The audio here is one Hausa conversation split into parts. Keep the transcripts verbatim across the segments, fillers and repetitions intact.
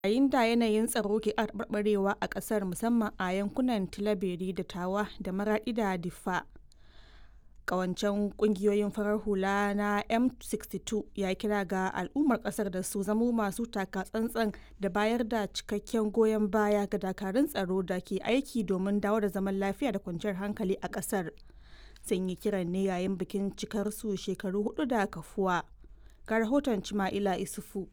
Yayin da yanayin tsaro ke ƙara taɓarɓarewa a ƙasar musamman a yankunan Tillaberi da Tawa da Maraɗi da Diffa, ƙawancen ƙungiyoyin farar hula na M sixty-two ya kira ga al'ummar ƙasar da su zamo masu taka tsantsan da bayar da cikakken goyon baya ga dakarun tsaro da ke aiki domin dawo da zaman lafiya da kwanciyar hankali a ƙasar. Sun yi kiran ne yayin bikin cikar su shekaru hudu da kafuwa. Ga rahoton Chima'ila Isufu.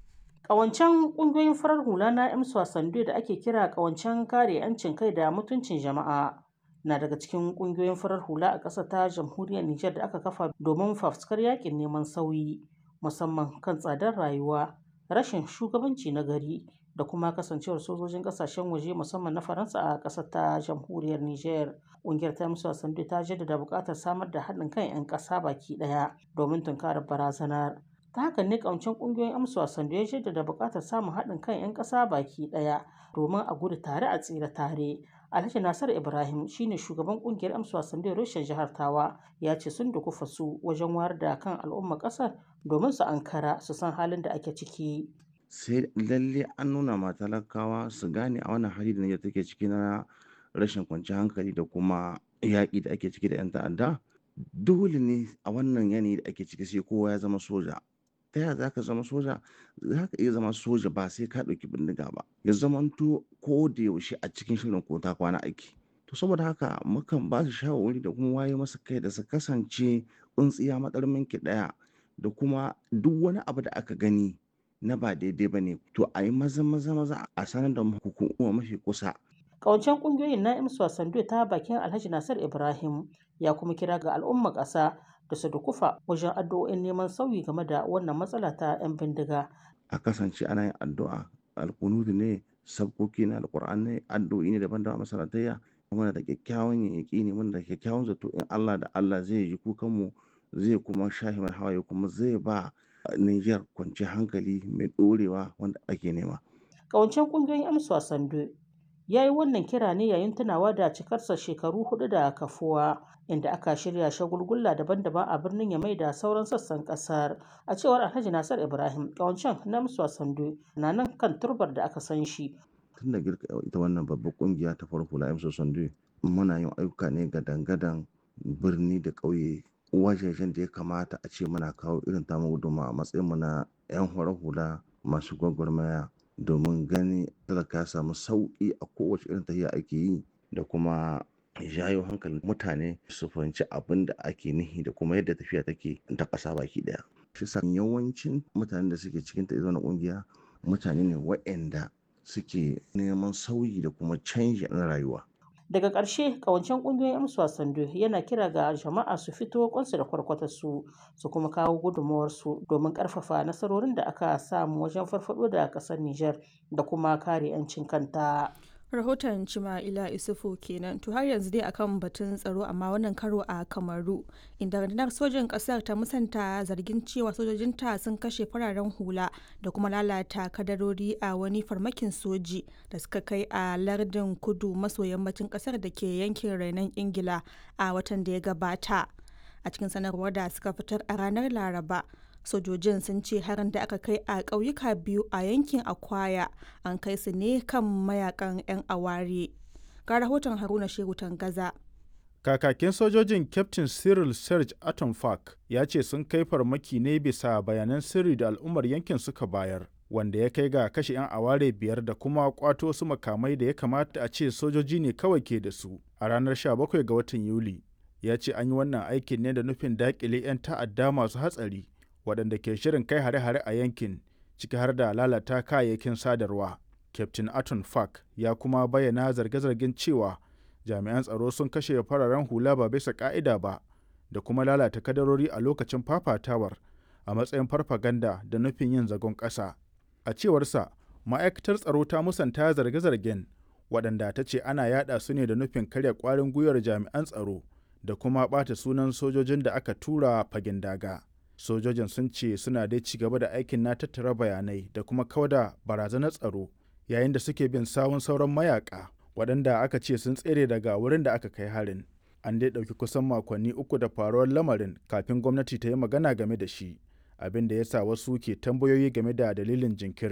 Ƙawancen ƙungiyoyin farar hula na M Swasandu da ake kira ƙawancen kare 'yancin kai da mutuncin jama'a na daga cikin ƙungiyoyin farar hula a ƙasar ta jamhuriyar Nijar da aka kafa domin fafutukar yaƙin neman sauyi musamman kan tsadar rayuwa, rashin shugabanci na gari da kuma kasancewar sojojin ƙasashen waje musamman na Faransa a ƙasar ta jamhuriyar Nijar. Ƙungiyar ta M Swasandu ta jaddada buƙatar samar da haɗin kan 'yan ƙasa baki ɗaya domin tunkarar barazanar. Ta haka ne ƙawancen ƙungiyoyin amsa wasandu ya jaddada buƙatar samun haɗin kan 'yan ƙasa baki ɗaya domin a gudu tare a tsira tare. Alhaji Nasir Ibrahim shine shugaban ƙungiyar amsa wasandu reshen jihar Tawa ya ce sun dukufa su wajen wayar da kan al'ummar ƙasar domin su ankara su san halin da ake ciki. Sai lalle an nuna ma talakawa su gane a wannan hali da Nijar take ciki na rashin kwanciyar hankali da kuma yaƙi da ake ciki da 'yan ta'adda. Dole ne a wannan yanayi da ake ciki sai kowa ya zama soja. Ta yaya za ka zama soja? Za ka iya zama soja ba sai ka ɗauki bindiga ba. Ya zamanto ko da yaushe a cikin shirin ko ta kwana aiki. To saboda haka mukan ba su shawarwari da kuma waye masa kai da su kasance tsintsiya matsarmin ki ɗaya da kuma duk wani abu da aka gani na ba daidai ba ne to a yi maza maza maza a sanar da hukuma mafi kusa. Ƙawancen ƙungiyoyin na M Swasandu ta bakin Alhaji Nasir Ibrahim ya kuma kira ga al'ummar ƙasa da su dukufa wajen addu'o'in neman sauyi game da wannan matsala ta 'yan bindiga. A kasance ana yin addu'a, alkunudu ne, sabkoki na alƙur'an ne, addu'o'i ne daban-daban masallatayya. Muna da kyakkyawan yaƙini, muna da kyakkyawan zato in Allah da Allah zai ji kukanmu, zai kuma shafe mana hawaye kuma zai ba Nijar kwanciyar hankali mai ɗorewa wanda ake nema. Ƙawancen ƙungiyoyin M Swasandu ya yi wannan kira ne yayin tunawa da cikarsa shekaru hudu da kafuwa inda aka shirya shagulgulla daban-daban a birnin Yamai da sauran sassan kasar. A cewar Alhaji Nasir Ibrahim, ƙawancen na M Swasandu na nan kan turbar da aka san shi. Tun da girka ita wannan babbar kungiya ta farko la M Swasandu muna yin ayyuka ne ga dangadan birni da ƙauye wajejen da ya kamata a ce muna kawo irin tamu gudunmawa a matsayin mu na 'yan horar hula masu gwagwarmaya domin gani talaka ya samu sauƙi a kowace irin tafiya ake yi da kuma jayo hankalin mutane su fahimci abin da ake nihi da kuma yadda tafiya take ta ƙasa baki ɗaya. Shi sa yawancin mutanen da suke cikin ta na ƙungiya mutane ne waɗanda suke neman sauyi da kuma canji na rayuwa. Daga ƙarshe ƙawancen ƙungiyoyin M Swasandu yana kira ga jama'a su fito kwansu da kwarkwatarsu su kuma kawo gudunmawarsu domin ƙarfafa nasarorin da aka samu wajen farfaɗo da ƙasar Nijar da kuma kare 'yancin kanta. Rahoton Chima'ila Isufu kenan. To har yanzu dai akan batun tsaro amma wannan karo a Kamaru inda rundunar sojin kasar ta musanta zargin cewa sojojinta sun kashe fararen hula da kuma lalata kadarori a wani farmakin soji da suka kai a lardin kudu maso yammacin kasar da ke yankin rainon Ingila a watan da ya gabata. A cikin sanarwar da suka fitar a ranar Laraba, sojojin sun ce harin da aka kai a ƙauyuka biyu a yankin Akwaya an kai su ne kan mayakan 'yan aware. Ga rahoton Haruna Shehu Tangaza. Kakakin sojojin Captain Cyril Serge Atomfak ya ce sun kai farmaki ne bisa bayanan sirri da al'ummar yankin suka bayar, wanda ya kai ga kashe 'yan aware biyar da kuma kwato su makamai da ya kamata a ce sojoji ne kawai ke da su a ranar sha bakwai ga watan Yuli. Ya ce an yi wannan aikin ne da nufin daƙile 'yan ta'adda masu hatsari waɗanda ke shirin kai hare-hare a yankin ciki har da lalata kayayyakin sadarwa. Captain Aton Fak ya kuma bayyana zarge-zargen cewa jami'an tsaro sun kashe fararen hula ba bisa ka'ida ba da kuma lalata kadarori a lokacin fafatawar a matsayin farfaganda da nufin yin zagon ƙasa. A cewarsa, ma'aikatar tsaro ta musanta zarge-zargen waɗanda ta ce ana yada su ne da nufin karya ƙwarin gwiwar jami'an tsaro da kuma ɓata sunan sojojin da aka tura fagen daga. Sojojin sun ce suna dai ci gaba da aikin na tattara bayanai da kuma kauda barazanar tsaro yayin da suke bin sawun sauran mayaka waɗanda aka ce sun tsere daga wurin da aka kai harin. An dai ɗauki kusan makonni uku da faruwar lamarin kafin gwamnati ta yi magana game da shi, abin da ya sa wasu ke tambayoyi game da dalilin jinkirin.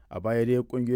A baya dai ƙungiyoyin